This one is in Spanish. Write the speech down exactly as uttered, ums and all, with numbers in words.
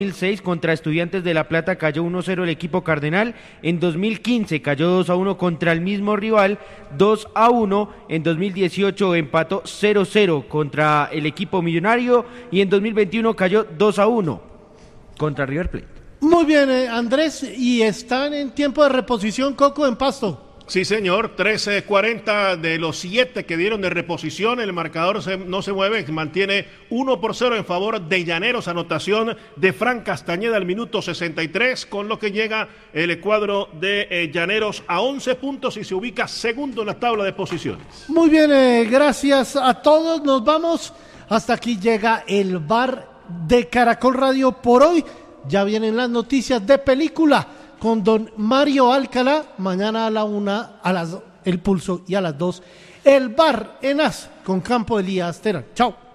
dos mil seis contra Estudiantes de La Plata cayó uno cero el equipo cardenal, en dos mil quince cayó dos a uno contra el mismo rival, dos a uno, en dos mil dieciocho empató cero cero contra el equipo millonario y en dos mil veintiuno cayó dos a uno contra River Plate. Muy bien, eh, Andrés, y están en tiempo de reposición, Coco, en Pasto. Sí, señor, trece cuarenta de los siete que dieron de reposición, el marcador se, no se mueve, mantiene uno por cero en favor de Llaneros, anotación de Fran Castañeda al minuto sesenta y tres, con lo que llega el cuadro de eh, Llaneros a once puntos y se ubica segundo en la tabla de posiciones. Muy bien, eh, gracias a todos, nos vamos, hasta aquí llega el bar de Caracol Radio por hoy, ya vienen las noticias de película, con don Mario Alcalá, mañana a la una, a las El Pulso y a las dos, el bar en As con Campo Elías Terán. Chao.